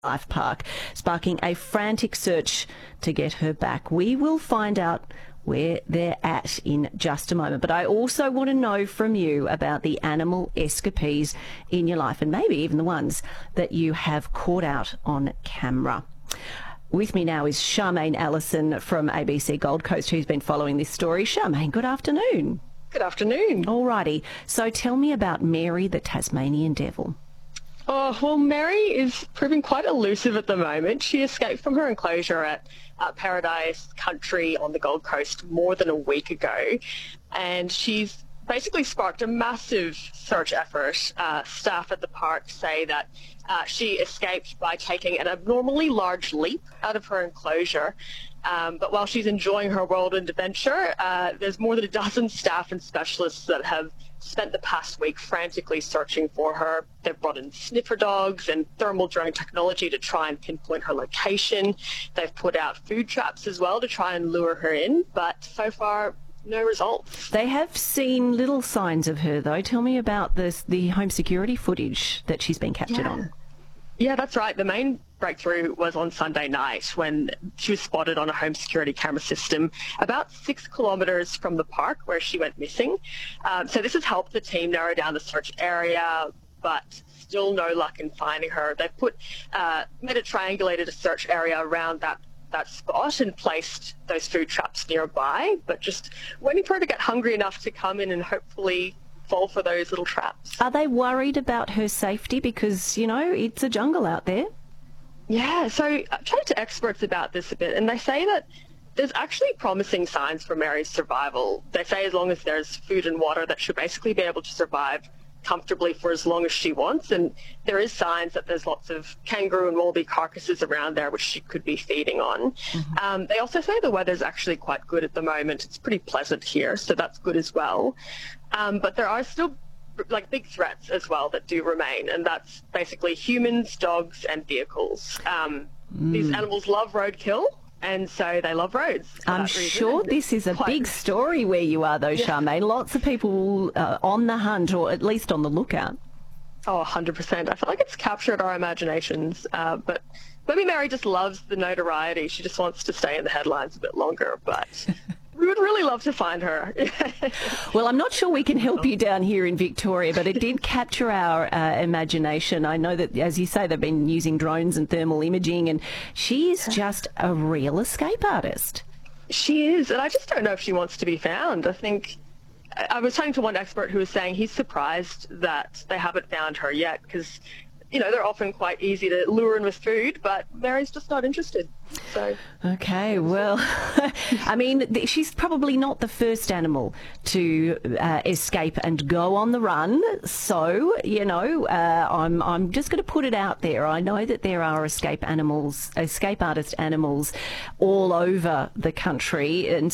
Life Park, sparking a frantic search to get her back. We will find out where they're at in just a moment. But I also want to know from you about the animal escapees in your life, and maybe even the ones that you have caught out on camera. With me now is Charmaine Allison from ABC Gold Coast, who's been following this story. Charmaine, good afternoon. Good afternoon. Alrighty, so tell me about Mary the Tasmanian Devil. Oh, well, Mary is proving quite elusive at the moment. She escaped from her enclosure at Paradise Country on the Gold Coast more than a week ago, and she's basically sparked a massive search effort. Staff at the park say that she escaped by taking an abnormally large leap out of her enclosure. But while she's enjoying her whirlwind adventure, there's more than a dozen staff and specialists that have spent the past week frantically searching for her. They've brought in sniffer dogs and thermal drone technology to try and pinpoint her location. They've put out food traps as well to try and lure her in, but so far, no results. They have seen little signs of her, though. Tell me about the home security footage that she's been captured on. Yeah, that's right. The main breakthrough was on Sunday night when she was spotted on a home security camera system about 6 kilometres from the park where she went missing. So this has helped the team narrow down the search area, but still no luck in finding her. They've made a triangulated search area around that spot and placed those food traps nearby, but just waiting for her to get hungry enough to come in and hopefully fall for those little traps. Are they worried about her safety? Because, you know, it's a jungle out there. Yeah, so I've chatted to experts about this a bit, and they say that there's actually promising signs for Mary's survival. They say as long as there's food and water, that she'll basically be able to survive comfortably for as long as she wants, and there is signs that there's lots of kangaroo and wallaby carcasses around there which she could be feeding on. They also say the weather's actually quite good at the moment. It's pretty pleasant here, so that's good as well. But there are still big threats as well that do remain, and that's basically humans, dogs and vehicles. These animals love roadkill, and so they love roads. I'm sure this is a big story where you are, though, Charmaine. Lots of people on the hunt, or at least on the lookout. Oh, 100%. I feel like it's captured our imaginations, but maybe Mary just loves the notoriety. She just wants to stay in the headlines a bit longer, but we would really love to find her. Well, I'm not sure we can help you down here in Victoria, but it did capture our imagination. I know that, as you say, they've been using drones and thermal imaging, and she is just a real escape artist. She is, and I just don't know if she wants to be found. I was talking to one expert who was saying he's surprised that they haven't found her yet, because they're often quite easy to lure in with food, but Mary's just not interested. So. Okay, well, I mean, she's probably not the first animal to escape and go on the run. So, I'm just going to put it out there. I know that there are escape artist animals all over the country, and